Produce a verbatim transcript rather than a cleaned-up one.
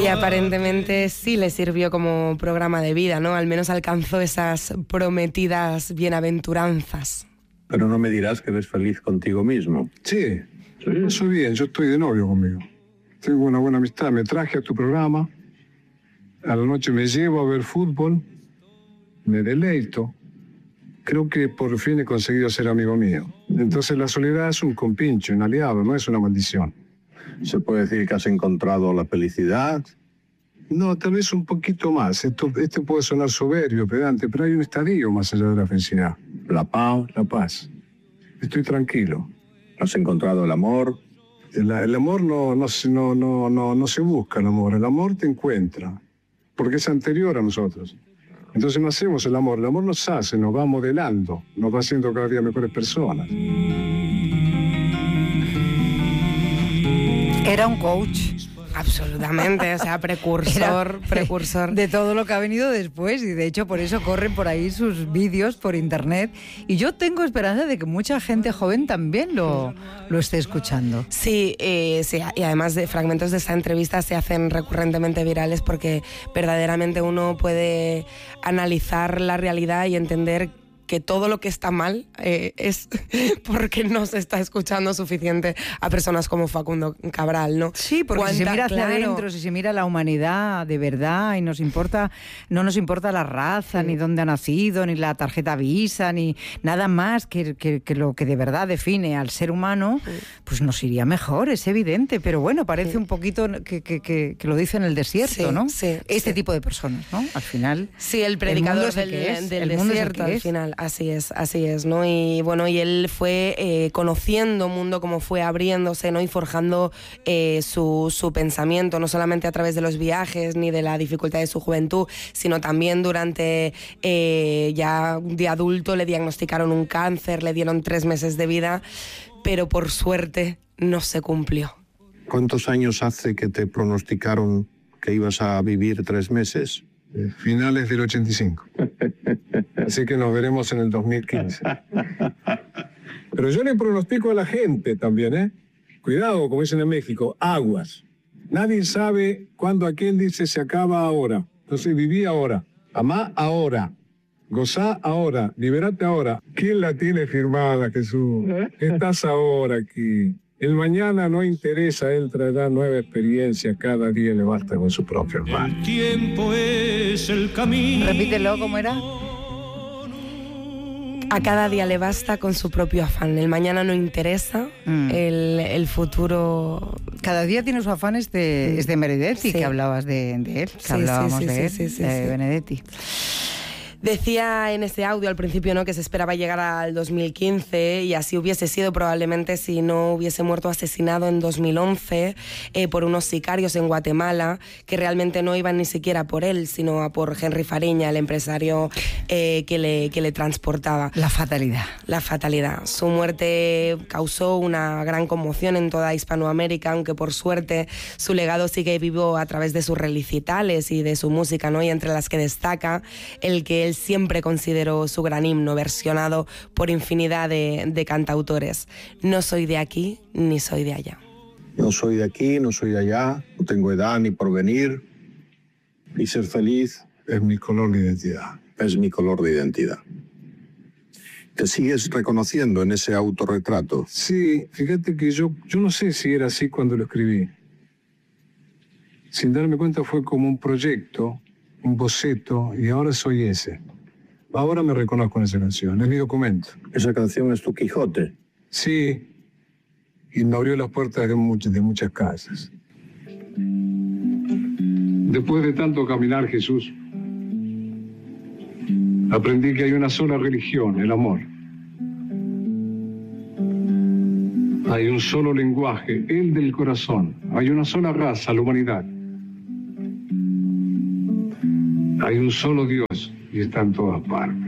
Y aparentemente sí le sirvió como programa de vida, ¿no? Al menos alcanzó esas prometidas bienaventuranzas. Pero no me dirás que eres feliz contigo mismo. Sí, sí, yo soy bien, yo estoy de novio conmigo. Tengo una buena amistad, me traje a tu programa, a la noche me llevo a ver fútbol, me deleito. Creo que por fin he conseguido ser amigo mío. Entonces la soledad es un compincho, un aliado, no es una maldición. ¿Se puede decir que has encontrado la felicidad? No, tal vez un poquito más. Esto, este puede sonar soberbio, pedante, pero hay un estadio más allá de la felicidad. La paz. La paz. Estoy tranquilo. ¿Has encontrado el amor? El, el amor no, no, no, no, no, no se busca, el amor. El amor te encuentra, porque es anterior a nosotros. Entonces no hacemos el amor. El amor nos hace, nos va modelando, nos va haciendo cada día mejores personas. Era un coach. Absolutamente, o sea, precursor, Era precursor. De todo lo que ha venido después, y de hecho por eso corren por ahí sus vídeos por internet. Y yo tengo esperanza de que mucha gente joven también lo, lo esté escuchando. Sí, eh, sí, y además de fragmentos de esta entrevista se hacen recurrentemente virales porque verdaderamente uno puede analizar la realidad y entender que todo lo que está mal eh, es porque no se está escuchando suficiente a personas como Facundo Cabral, ¿no? Sí, porque si se mira hacia claro. adentro, si se mira la humanidad de verdad y nos importa, no nos importa la raza, sí. ni dónde ha nacido, ni la tarjeta Visa, ni nada más que, que, que lo que de verdad define al ser humano, sí. pues nos iría mejor, es evidente. Pero bueno, parece sí. un poquito que, que, que, que lo dice en el desierto, sí, ¿no? Sí, este sí. tipo de personas, ¿no? Al final. Sí, el predicador el del, es, del el desierto, al final. Así es, así es, ¿no? Y bueno, y él fue eh, conociendo mundo como fue abriéndose, ¿no? Y forjando eh, su, su pensamiento, no solamente a través de los viajes ni de la dificultad de su juventud, sino también durante eh, ya de adulto le diagnosticaron un cáncer, le dieron tres meses de vida, pero por suerte no se cumplió. ¿Cuántos años hace que te pronosticaron que ibas a vivir tres meses? Finales del ochenta y cinco. Así que nos veremos en el dos mil quince. Pero yo le pronostico a la gente también, ¿eh? Cuidado, como dicen en México, aguas. Nadie sabe cuándo aquel dice se acaba ahora. Entonces viví ahora, amá ahora, gozá ahora, liberate ahora. ¿Quién la tiene firmada, Jesús? Estás ahora aquí. El mañana no interesa, él traerá nueva experiencia, cada día le basta con su propio hermano. El tiempo es el camino. Repítelo, ¿cómo era? A cada día le basta con su propio afán. El mañana no interesa, mm. el, el futuro... Cada día tiene sus afanes de, mm. es de Benedetti, sí. que hablabas de, de él, que sí, hablábamos sí, sí, de él, sí, sí, de sí. Benedetti. Decía en ese audio al principio, ¿no?, que se esperaba llegar al dos mil quince y así hubiese sido probablemente si no hubiese muerto asesinado en dos mil once eh, por unos sicarios en Guatemala que realmente no iban ni siquiera por él, sino a por Henry Fariña, el empresario eh, que, le, que le transportaba. La fatalidad. La fatalidad. Su muerte causó una gran conmoción en toda Hispanoamérica, aunque por suerte su legado sigue vivo a través de sus recitales y de su música, ¿no? Y entre las que destaca el que él siempre consideró su gran himno, versionado por infinidad de, de cantautores. No soy de aquí ni soy de allá. No soy de aquí, no soy de allá, no tengo edad ni porvenir, y ser feliz es mi color de identidad. Es mi color de identidad. ¿Te sigues reconociendo en ese autorretrato? Sí, fíjate que yo, yo no sé si era así cuando lo escribí. Sin darme cuenta fue como un proyecto, un boceto, y ahora soy ese. Ahora me reconozco en esa canción, es mi documento. ¿Esa canción es tu Quijote? Sí, y me abrió las puertas de muchas, de muchas casas. Después de tanto caminar, Jesús, aprendí que hay una sola religión, el amor. Hay un solo lenguaje, el del corazón. Hay una sola raza, la humanidad. Hay un solo Dios y está en todas partes.